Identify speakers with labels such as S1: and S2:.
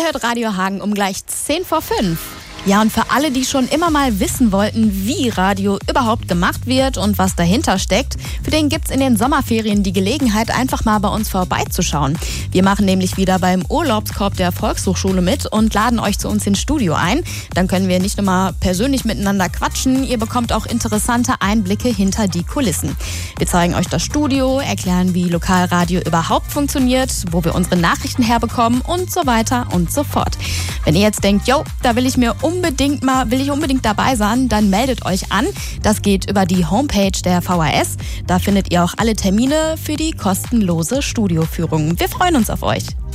S1: hört Radio Hagen um gleich 10:05. Ja, und für alle, die schon immer mal wissen wollten, wie Radio überhaupt gemacht wird und was dahinter steckt, für den gibt's in den Sommerferien die Gelegenheit, einfach mal bei uns vorbeizuschauen. Wir machen nämlich wieder beim Urlaubskorb der Volkshochschule mit und laden euch zu uns ins Studio ein. Dann können wir nicht nur mal persönlich miteinander quatschen, ihr bekommt auch interessante Einblicke hinter die Kulissen. Wir zeigen euch das Studio, erklären, wie Lokalradio überhaupt funktioniert, wo wir unsere Nachrichten herbekommen und so weiter und so fort. Wenn ihr jetzt denkt, da will ich unbedingt dabei sein, dann meldet euch an. Das geht über die Homepage der VHS. Da findet ihr auch alle Termine für die kostenlose Studioführung. Wir freuen uns auf euch.